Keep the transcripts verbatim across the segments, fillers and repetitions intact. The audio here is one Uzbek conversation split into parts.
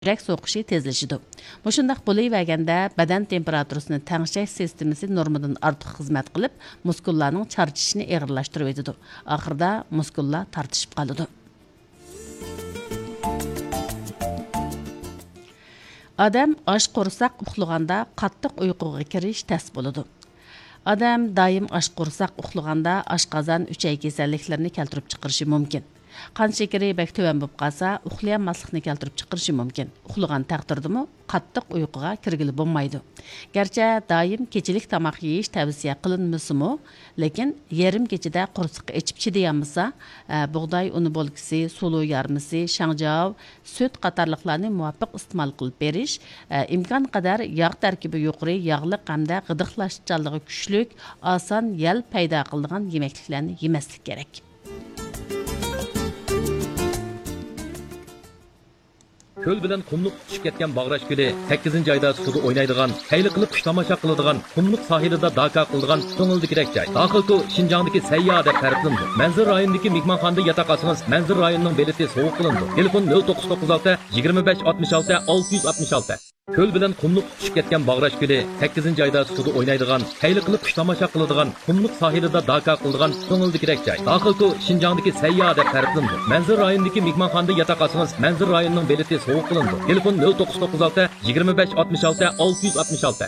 Yurak so'qishi tezlashidi. Mushundaq bo'layverganda badan temperaturasini tengshash sistemasi normadan ortiq xizmat qilib, muskullarning charchishini og'irlashtirib o'tadi. Oxirida muskullar tortishib qoladi. Adam osh qo'rsoq uxlaganda qattiq uyquga kirish tez bo'ladi. Adam doim osh qo'rsoq uxlaganda oshqozon uchay kasalliklarini keltirib chiqarishi mumkin. Qon shakari bak tuvan bo'lib qolsa, uxlayolmaslikni keltirib chiqarishi mumkin. Uxlagan taqdirdami qattiq uyquga kirgili bo'lmaydi. Garchi doim kechilik tomoq yeyish tavsiya qilinmasa-mu, lekin yarim kechada qo'rsiqqa ichib chidayolmasa, bug'doy uni bo'lkisi, sulu yarmisi, shangjov, sut qatorliqlarni muvofiq iste'mol qilib berish, imkon qadar yog' tarkibi yuqori, yog'liq hamda g'idiqlashchanligi kuchli, oson yal paydo qiladigan yemekliklarni yemaslik kerak. Ko'l bilan qumliq tushib ketgan Bag'rash ko'li sakkizinchi oyda suvda o'ynaydigan, qayli qilib qush tomosha qiladigan, qumliq sohilida daka qiladigan ko'ngildikidek joy. Daxilku Şinjandagi sayyo deb ta'riflandi. Manzil rayonidagi mehmonxonada yotoq olsangiz, Manzil rayonining beleti sovuq qilindi. Telefon nol to'qqiz to'qqiz olti yigirma besh oltmish olti olti yuz oltmish olti. Ko'l bilan qumliq tushib ketgan Bag'rash ko'li sakkizinchi oyda suvda o'ynaydigan, qayli qilib qush tomosha qiladigan, qumliq sohilida daka qiladigan ko'ngildikidek joy. Daxilku Şinjandagi sayyo deb ta'riflandi. Manzil rayonidagi mehmonxonada yotoq olsangiz, Manzil rayonining beleti sovuq qilindi. Telefon nol to'qqiz to'qqiz olti yigirma besh oltmish olti olti yuz oltmish olti.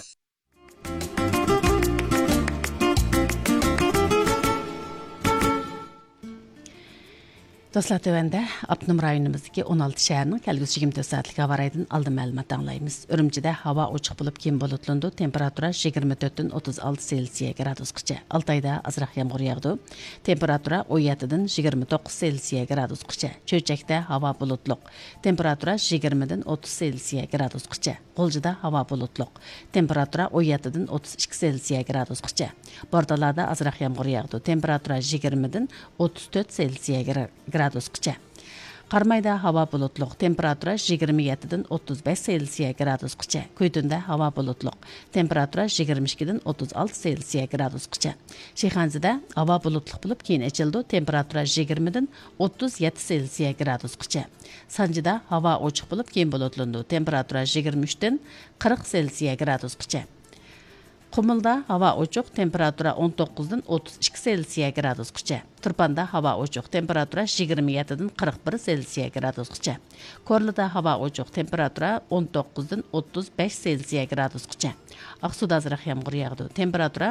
Dostlar, tövəndə Abnum rayonumuzdaki on olti şəhərinin kəlgüsü yigirma to'rt saatlik hava rayından aldı məlumat anlayımız. Ürümçidə hava uçuq bulub kim bulutlandı. Temperatura yigirma to'rtdan o'ttiz olti Selsiya gradusgacha. Altayda azroq yağmur yağdı. Temperatura o'n yettidan yigirma to'qqiz Selsiya gradusgacha. Cho'chakda hava bulutluq. Temperatura yigirmadan o'ttiz Selsiya gradusgacha. Qo'ljida hava bulutluq. Temperatura o'n yettidan o'ttiz ikki Selsiya gradusgacha. Bordalarda azroq yağmur yağdı. Temperatura yigirmadan o'ttiz to'rt Selsiya gradusgacha. Qarmayda hava bulutluq. Temperatura yigirma yettidan o'ttiz besh Selsiya gradusgacha. Ko'ytunda hava bulutluq. Temperatura yigirma ikkidan o'ttiz olti Selsiya gradusgacha. Shixanzida hava bulutluq bo'lib keyin ochildi. Temperatura yigirmadan o'ttiz yetti Selsiya gradusgacha. Sanjida hava ochiq bo'lib keyin bulutlandi. Temperatura yigirma uchdan qirq Selsiya gradusgacha. Qumulda hava ochiq, temperatura o'n to'qqizdan o'ttiz ikki Selsiya gradusgacha. Turpanda hava ochiq, temperatura yigirma yettidan qirq bir Selsiya gradusgacha. Korlida hava ochiq, temperatura o'n to'qqizdan o'ttiz besh Selsiya gradusgacha. Aqsuda azroq yağmur yağdı. Temperatura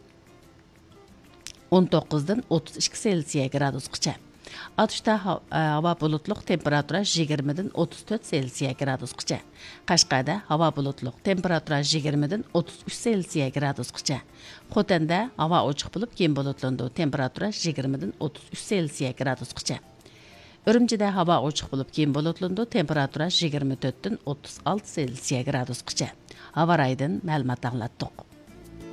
o'n to'qqizdan o'ttiz ikki Selsiya gradusgacha. Atışda hava bulutluq, temperatura yigirmadan o'ttiz to'rt Selsiya gradusgacha. Qashqarda hava bulutluq, temperatura yigirmadan o'ttiz uch Selsiya gradusgacha. Xotanda hava ochiq bo'lib keyin bulutlandi. Temperatura yigirmadan o'ttiz uch Selsiya gradusgacha. Ürümchida hava ochiq bo'lib keyin bulutlandi. Temperatura yigirma to'rtdan o'ttiz olti Selsiya gradusgacha. Havo rayonidan ma'lumot anglatdik.